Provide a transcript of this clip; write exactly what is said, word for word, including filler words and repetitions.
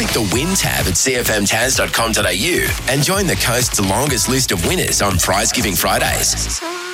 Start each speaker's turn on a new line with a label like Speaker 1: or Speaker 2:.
Speaker 1: click the Win tab at c f m taz dot com dot a u and join the coast's longest list of winners on Prize Giving Fridays.